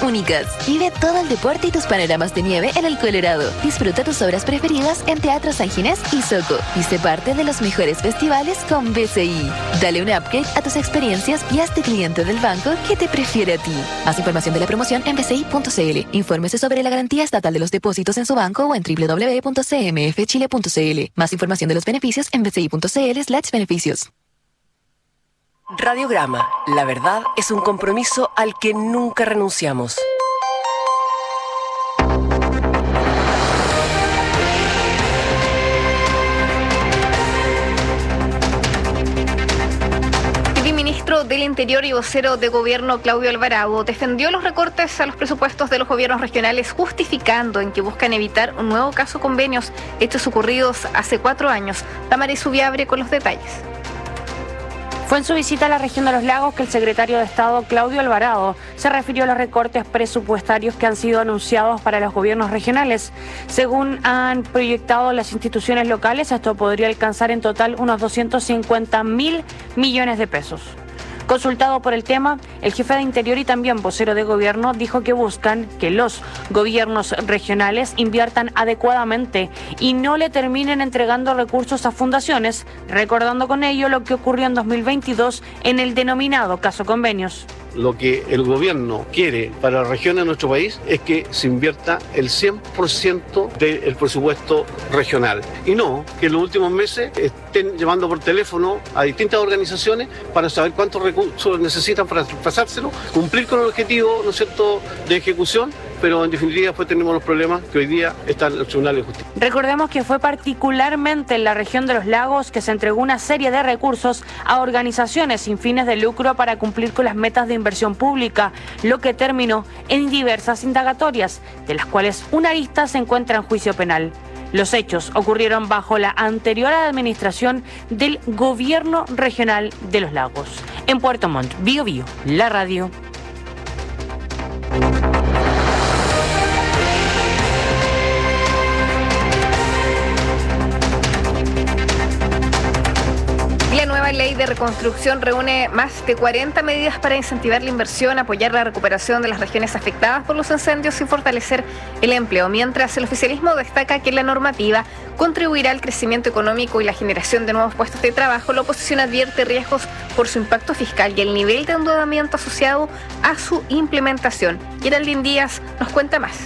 únicas. Vive todo el deporte y tus panoramas de nieve en el Colorado. Disfruta tus obras preferidas en Teatro San Ginés y Soco. Y sé parte de los mejores festivales con BCI. Dale un upgrade a tus experiencias y hazte cliente del banco que te prefiere a ti. Más información de la promoción en bci.cl. Infórmese sobre la garantía estatal de los depósitos en su banco o en www.cmfchile.cl. Más información de los beneficios en bci.cl/beneficios. Radiograma. La verdad es un compromiso al que nunca renunciamos. El ministro del Interior y vocero de Gobierno, Claudio Alvarado, defendió los recortes a los presupuestos de los gobiernos regionales, justificando en que buscan evitar un nuevo caso convenios hechos ocurridos hace 4 años. Damaris Ubiabre con los detalles. Fue en su visita a la región de los lagos que el secretario de Estado, Claudio Alvarado, se refirió a los recortes presupuestarios que han sido anunciados para los gobiernos regionales. Según han proyectado las instituciones locales, esto podría alcanzar en total unos 250.000 millones de pesos. Consultado por el tema, el jefe de Interior y también vocero de Gobierno dijo que buscan que los gobiernos regionales inviertan adecuadamente y no le terminen entregando recursos a fundaciones, recordando con ello lo que ocurrió en 2022 en el denominado caso convenios. Lo que el gobierno quiere para las regiones de nuestro país es que se invierta el 100% del presupuesto regional y no que en los últimos meses estén llamando por teléfono a distintas organizaciones para saber cuántos recursos necesitan para traspasárselo, cumplir con el objetivo, ¿no es cierto?, de ejecución, pero en definitiva después tenemos los problemas que hoy día están en el Tribunal de Justicia. Recordemos que fue particularmente en la región de los lagos que se entregó una serie de recursos a organizaciones sin fines de lucro para cumplir con las metas de inversión pública, lo que terminó en diversas indagatorias, de las cuales una arista se encuentra en juicio penal. Los hechos ocurrieron bajo la anterior administración del Gobierno Regional de los Lagos. En Puerto Montt, Biobío, la radio. La nueva ley de reconstrucción reúne más de 40 medidas para incentivar la inversión, apoyar la recuperación de las regiones afectadas por los incendios y fortalecer el empleo. Mientras el oficialismo destaca que la normativa contribuirá al crecimiento económico y la generación de nuevos puestos de trabajo, la oposición advierte riesgos por su impacto fiscal y el nivel de endeudamiento asociado a su implementación. Geraldine Díaz nos cuenta más.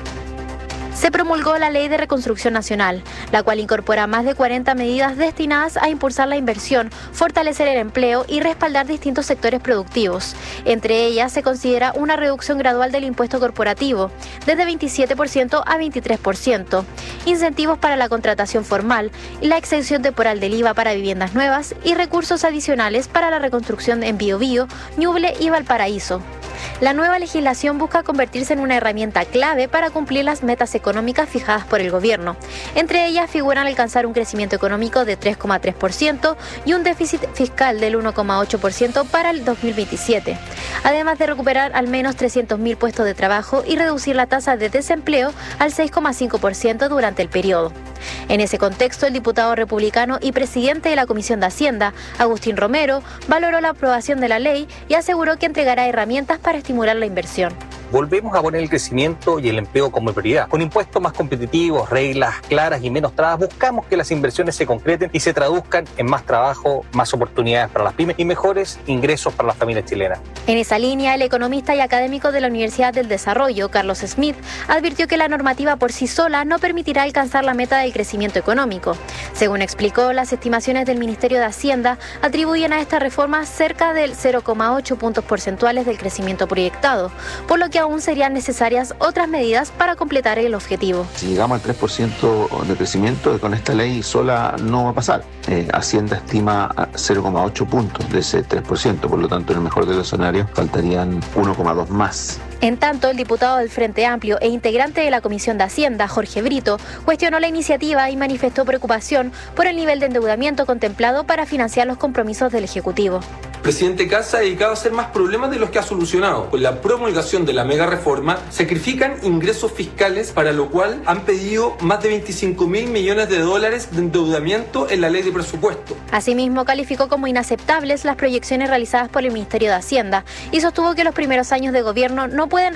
Se promulgó la Ley de Reconstrucción Nacional, la cual incorpora más de 40 medidas destinadas a impulsar la inversión, fortalecer el empleo y respaldar distintos sectores productivos. Entre ellas se considera una reducción gradual del impuesto corporativo, desde 27% a 23%, incentivos para la contratación formal, la exención temporal del IVA para viviendas nuevas y recursos adicionales para la reconstrucción en Biobío, Ñuble y Valparaíso. La nueva legislación busca convertirse en una herramienta clave para cumplir las metas económicas fijadas por el gobierno. Entre ellas figuran alcanzar un crecimiento económico de 3,3% y un déficit fiscal del 1,8% para el 2027, además de recuperar al menos 300.000 puestos de trabajo y reducir la tasa de desempleo al 6,5% durante el periodo. En ese contexto, el diputado republicano y presidente de la Comisión de Hacienda, Agustín Romero, valoró la aprobación de la ley y aseguró que entregará herramientas para estimular la inversión. Volvemos a poner el crecimiento y el empleo como prioridad. Con impuestos más competitivos, reglas claras y menos trabas, buscamos que las inversiones se concreten y se traduzcan en más trabajo, más oportunidades para las pymes y mejores ingresos para las familias chilenas. En esa línea, el economista y académico de la Universidad del Desarrollo, Carlos Smith, advirtió que la normativa por sí sola no permitirá alcanzar la meta del crecimiento económico. Según explicó, las estimaciones del Ministerio de Hacienda atribuyen a esta reforma cerca del 0,8 puntos porcentuales del crecimiento proyectado, por lo que aún serían necesarias otras medidas para completar el objetivo. Si llegamos al 3% de crecimiento, con esta ley sola no va a pasar. Hacienda estima 0,8 puntos de ese 3%, por lo tanto, en el mejor de los escenarios faltarían 1,2 más. En tanto, el diputado del Frente Amplio e integrante de la Comisión de Hacienda, Jorge Brito, cuestionó la iniciativa y manifestó preocupación por el nivel de endeudamiento contemplado para financiar los compromisos del Ejecutivo. El presidente Kast se ha dedicado a hacer más problemas de los que ha solucionado. Con la promulgación de la mega reforma, sacrifican ingresos fiscales, para lo cual han pedido más de 25.000 millones de dólares de endeudamiento en la ley de presupuesto. Asimismo, calificó como inaceptables las proyecciones realizadas por el Ministerio de Hacienda y sostuvo que los primeros años de gobierno no pueden